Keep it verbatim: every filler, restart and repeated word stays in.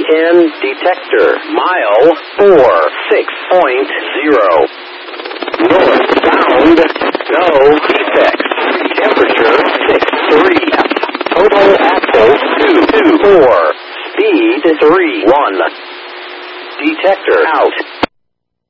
ten detector. Mile four six point zero. Northbound, no defects. Temperature six three. Total axle two two four. Speed three one. Detector out.